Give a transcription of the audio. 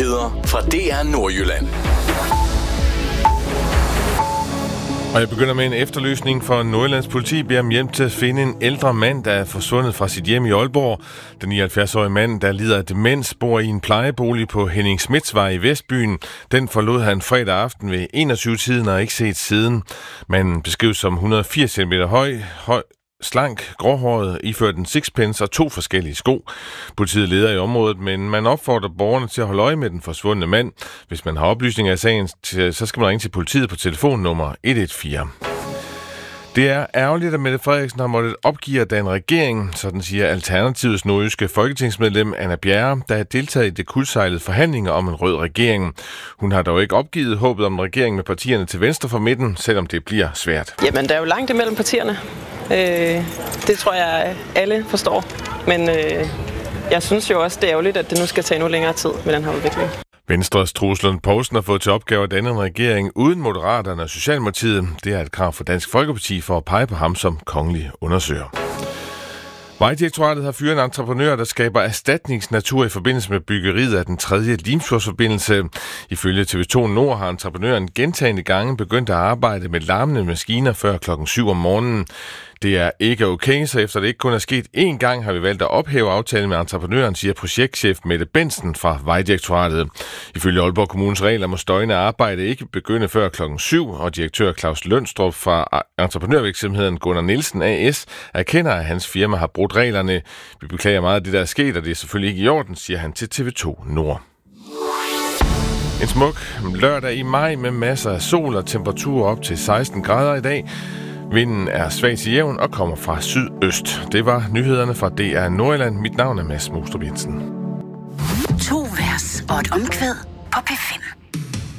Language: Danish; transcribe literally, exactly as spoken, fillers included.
Nyheder fra D R Nordjylland. Og jeg begynder med en efterlysning for Nordjyllands politi beder om hjælp til at finde en ældre mand, der er forsvundet fra sit hjem i Aalborg. Den nioghalvfjerds-årige mand, der lider af demens, bor i en plejebolig på Henning Smitsvej i Vestbyen. Den forlod han fredag aften ved enogtyve-tiden og ikke set siden. Manden beskrives som et hundrede og firs centimeter høj, høj slank, gråhåret, iført en sixpence og to forskellige sko. Politiet leder i området, men man opfordrer borgerne til at holde øje med den forsvundne mand. Hvis man har oplysninger af sagen, så skal man ringe til politiet på telefonnummer et et fire. Det er ærgerligt, at Mette Frederiksen har måttet opgive den regering, sådan siger Alternativets nordjyske folketingsmedlem Anna Bjerre, der har deltaget i det kuldsejlede forhandlinger om en rød regering. Hun har dog ikke opgivet håbet om en regering med partierne til venstre for midten, selvom det bliver svært. Jamen, der er jo langt imellem partierne. Øh, det tror jeg, alle forstår. Men øh, jeg synes jo også, det er ærgerligt, at det nu skal tage endnu længere tid med den her udvikling. Venstres Troels Lund Poulsen har fået til opgave at danne en regering uden Moderaterne og Socialdemokratiet. Det er et krav for Dansk Folkeparti for at pege på ham som kongelig undersøger. Vejdirektoratet har fyret en entreprenør, der skaber erstatningsnatur i forbindelse med byggeriet af den tredje Limfjordsforbindelse. Ifølge T V to Nord har entreprenøren gentagne gange begyndt at arbejde med larmende maskiner før klokken syv om morgenen. Det er ikke okay, så efter det ikke kun er sket én gang, har vi valgt at ophæve aftalen med entreprenøren, siger projektchef Mette Bensen fra Vejdirektoratet. Ifølge Aalborg Kommunes regler må støjende arbejde ikke begynde før klokken syv, og direktør Claus Lønstrup fra entreprenørvirksomheden Gunnar Nielsen A S erkender, at hans firma har brudt reglerne. Vi beklager meget af det, der er sket, og det er selvfølgelig ikke i orden, siger han til T V to Nord. En smuk lørdag i maj med masser af sol og temperaturer op til seksten grader i dag. Vinden er svag til jævn og kommer fra sydøst. Det var nyhederne fra D R Nordjylland. Mit navn er Mads Mostrup Jensen. To vers og et omkvæd på P fem.